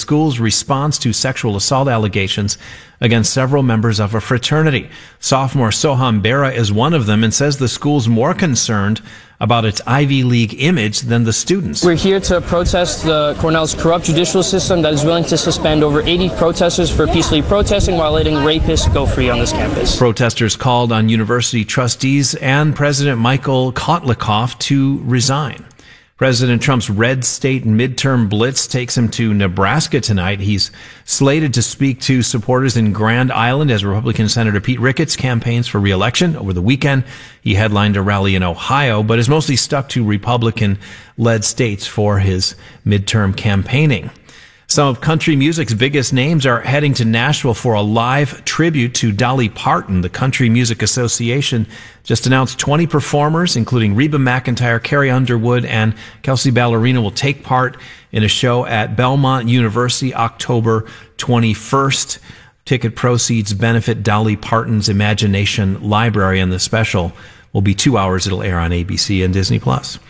school's response to sexual assault allegations against several members of a fraternity. Sophomore Soham Bera is one of them and says the school's more concerned about its Ivy League image than the students. We're here to protest Cornell's corrupt judicial system that is willing to suspend over 80 protesters for peacefully protesting while letting rapists go free on this campus. Protesters called on university trustees and President Michael Kotlikoff to resign. President Trump's red state midterm blitz takes him to Nebraska tonight. He's slated to speak to supporters in Grand Island as Republican Senator Pete Ricketts campaigns for re-election. Over the weekend, he headlined a rally in Ohio, but is mostly stuck to Republican-led states for his midterm campaigning. Some of country music's biggest names are heading to Nashville for a live tribute to Dolly Parton. The Country Music Association just announced 20 performers, including Reba McEntire, Carrie Underwood, and Kelsey Ballerini, will take part in a show at Belmont University October 21st. Ticket proceeds benefit Dolly Parton's Imagination Library, and the special will be 2 hours. It'll air on ABC and Disney+.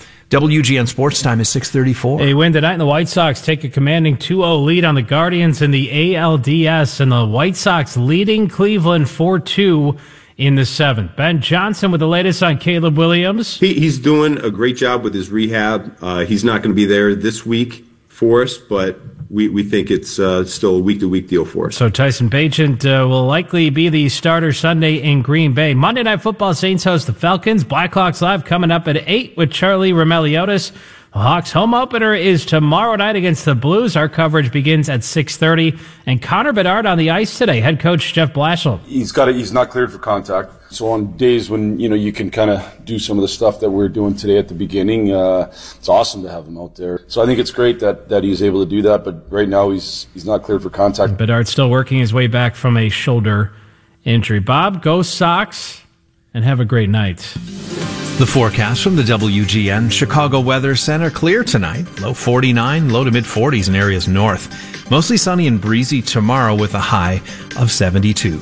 WGN Sports Time is 6:34. A win tonight, and the White Sox take a commanding 2-0 lead on the Guardians in the ALDS, and the White Sox leading Cleveland 4-2 in the seventh. Ben Johnson with the latest on Caleb Williams. He's doing a great job with his rehab. He's not going to be there this week for us, but we think it's still a week-to-week deal for us. So Tyson Bagent will likely be the starter Sunday in Green Bay. Monday Night Football, Saints host the Falcons. Blackhawks Live coming up at 8 with Charlie Romeliotis. The Hawks home opener is tomorrow night against the Blues. Our coverage begins at 6:30. And Connor Bedard on the ice today. Head coach Jeff Blashill. He's not cleared for contact. So on days when, you can kind of do some of the stuff that we're doing today at the beginning, it's awesome to have him out there. So I think it's great that he's able to do that. But right now he's not cleared for contact. Bedard's still working his way back from a shoulder injury. Bob, go Sox, and have a great night. The forecast from the WGN Chicago Weather Center: clear tonight, low 49, low to mid 40s in areas north. Mostly sunny and breezy tomorrow with a high of 72.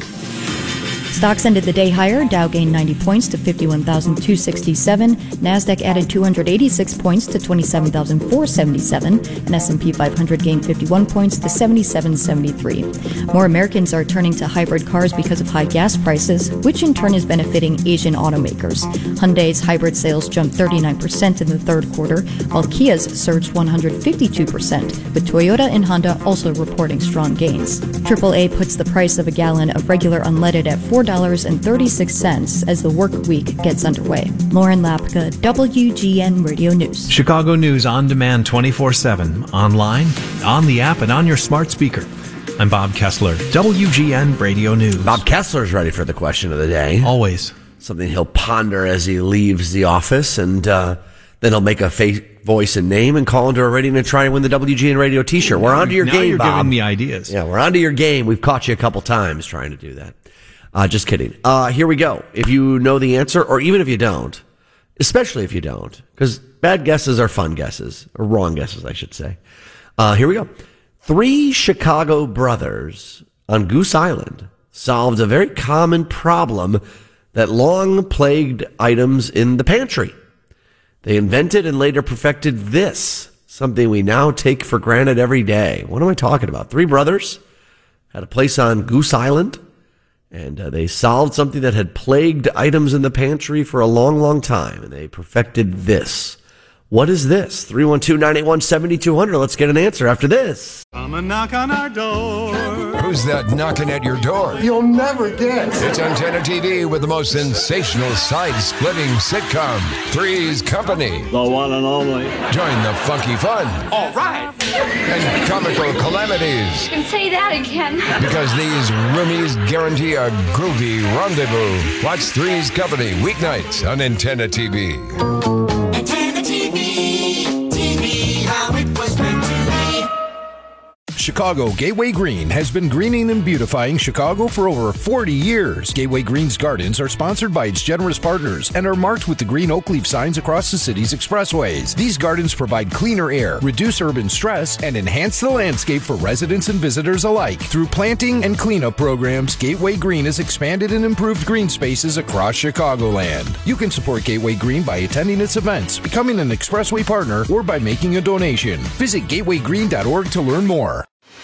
Stocks ended the day higher. Dow gained 90 points to 51,267. NASDAQ added 286 points to 27,477. And S&P 500 gained 51 points to 7773. More Americans are turning to hybrid cars because of high gas prices, which in turn is benefiting Asian automakers. Hyundai's hybrid sales jumped 39% in the third quarter, while Kia's surged 152%, with Toyota and Honda also reporting strong gains. AAA puts the price of a gallon of regular unleaded at $4.36 as the work week gets underway. Lauren Lapka, WGN Radio News. Chicago News on demand 24/7, online, on the app, and on your smart speaker. I'm Bob Kessler, WGN Radio News. Bob Kessler's ready for the question of the day. Always. Something he'll ponder as he leaves the office, and then he'll make a fake voice and name and call into a radio to try and win the WGN Radio t-shirt. We're onto your now game, you're Bob. giving me ideas. Yeah, we're onto your game. We've caught you a couple times trying to do that. Just kidding. Here we go. If you know the answer, or even if you don't, especially if you don't, because bad guesses are fun guesses, or wrong guesses, I should say. Here we go. 3 Chicago brothers on Goose Island solved a very common problem that long plagued items in the pantry. They invented and later perfected this, something we now take for granted every day. What am I talking about? 3 brothers had a place on Goose Island, and they solved something that had plagued items in the pantry for a long, long time, and they perfected this. What is this? 312-981-7200. Let's get an answer after this. Come and knock on our door. Who's that knocking at your door? You'll never guess. It's Antenna TV with the most sensational side-splitting sitcom, Three's Company. The one and only. Join the funky fun. All right. And comical calamities. You can say that again. Because these roomies guarantee a groovy rendezvous. Watch Three's Company weeknights on Antenna TV. Chicago Gateway Green has been greening and beautifying Chicago for over 40 years. Gateway Green's gardens are sponsored by its generous partners and are marked with the green oak leaf signs across the city's expressways. These gardens provide cleaner air, reduce urban stress, and enhance the landscape for residents and visitors alike. Through planting and cleanup programs, Gateway Green has expanded and improved green spaces across Chicagoland. You can support Gateway Green by attending its events, becoming an expressway partner, or by making a donation. Visit gatewaygreen.org to learn more.